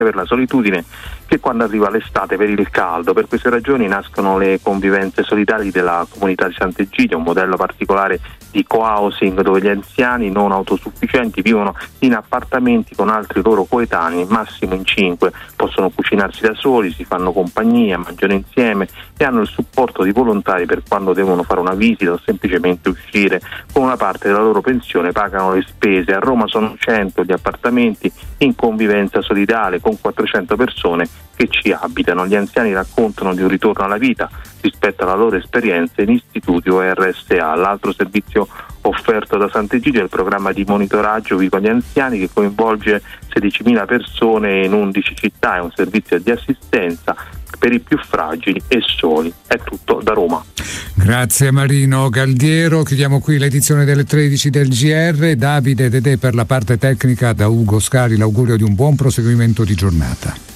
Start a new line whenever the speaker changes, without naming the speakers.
per la solitudine che quando arriva l'estate per il caldo. Per queste ragioni nascono le convivenze solidali della comunità di Sant'Egidio, un modello particolare di co-housing dove gli anziani non autosufficienti vivono in appartamenti con altri loro coetanei, massimo in 5, possono cucinarsi da soli, si fanno compagnia, mangiano insieme e hanno il supporto di volontari per quando devono fare una visita o semplicemente uscire. Con una parte della loro pensione pagano le spese. A Roma sono 100 gli appartamenti in convivenza solidale con 400 persone che ci abitano. Gli anziani raccontano di un ritorno alla vita rispetto alla loro esperienza in istituti o RSA. L'altro servizio offerto da Sant'Egidio è il programma di monitoraggio Vivo agli Anziani, che coinvolge 16.000 persone in 11 città. È un servizio di assistenza per i più fragili e soli. È tutto da Roma.
Grazie Marino Galdiero. Chiudiamo qui l'edizione delle 13 del GR. Davide Dedè per la parte tecnica, da Ugo Scari l'augurio di un buon proseguimento di giornata.